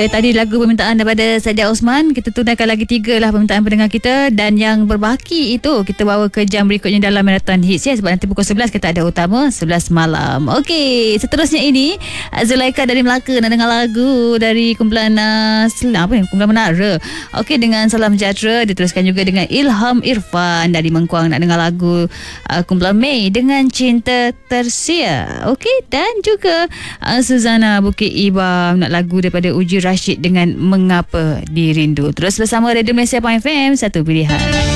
tadi lagu permintaan daripada Sadia Osman. Kita tunaikan lagi 3 lah permintaan pendengar kita. Dan yang berbaki itu kita bawa ke jam berikutnya dalam Marathon Hits ya. Sebab nanti pukul 11 kita ada utama 11 malam. Okey, seterusnya ini Zulaika dari Melaka nak dengar lagu dari kumpulan kumpulan Menara. Okey, dengan Salam Sejahtera. Diteruskan juga dengan Ilham Irfan dari Mengkuang nak dengar lagu kumpulan Mei dengan Cinta Tersia. Okey, dan juga Suzana Bukit Ibam nak lagu daripada Uji Rashid dengan Mengapa Dirindu. Terus bersama Radio Malaysia FM, satu pilihan.